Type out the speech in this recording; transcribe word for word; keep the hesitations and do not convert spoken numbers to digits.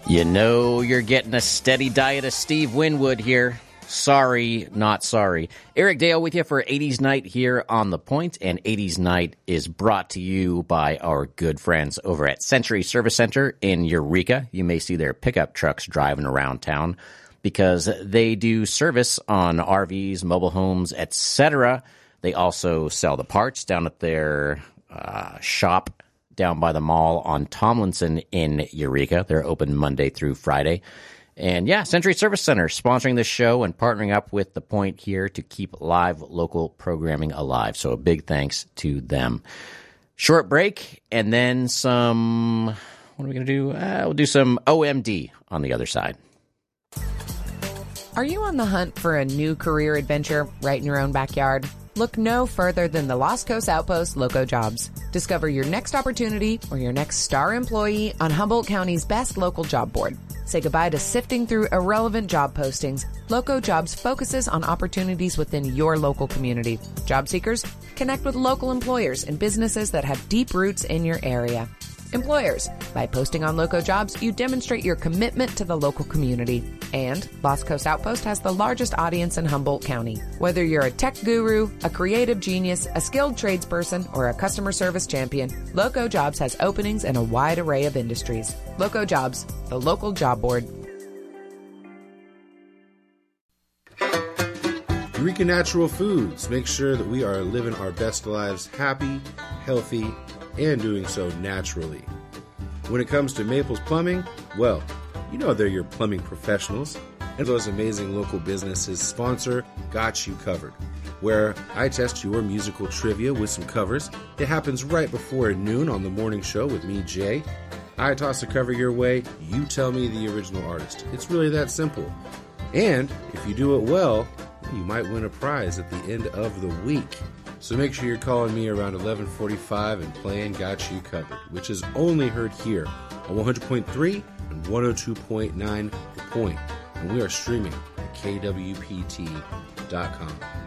You know you're getting a steady diet of Steve Winwood here. Sorry, not sorry. Eric Dale with you for eighties Night here on The Point, and eighties Night is brought to you by our good friends over at Century Service Center in Eureka. You may see their pickup trucks driving around town because they do service on R Vs, mobile homes, et cetera. They also sell the parts down at their uh, shop down by the mall on Tomlinson in Eureka. They're open Monday through Friday. And yeah, Century Service Center sponsoring this show and partnering up with The Point here to keep live local programming alive. So a big thanks to them. Short break and then some, what are we going to do? Uh, we'll do some O M D on the other side. Are you on the hunt for a new career adventure right in your own backyard? Look no further than the Lost Coast Outpost Loco Jobs. Discover your next opportunity or your next star employee on Humboldt County's best local job board. Say goodbye to sifting through irrelevant job postings. Loco Jobs focuses on opportunities within your local community. Job seekers, connect with local employers and businesses that have deep roots in your area. Employers, by posting on Loco Jobs, you demonstrate your commitment to the local community. And Lost Coast Outpost has the largest audience in Humboldt County. Whether you're a tech guru, a creative genius, a skilled tradesperson, or a customer service champion, Loco Jobs has openings in a wide array of industries. Loco Jobs, the local job board. Eureka Natural Foods. Make sure that we are living our best lives happy, healthy, and doing so naturally. When it comes to Maples Plumbing, well, you know they're your plumbing professionals. And those amazing local businesses sponsor Got You Covered, where I test your musical trivia with some covers. It happens right before noon on the morning show with me, Jay. I toss a cover your way, you tell me the original artist. It's really that simple. And if you do it well, you might win a prize at the end of the week. So make sure you're calling me around eleven forty-five and playing Got You Covered, which is only heard here on one hundred point three and one oh two point nine The Point. And we are streaming at K W P T dot com.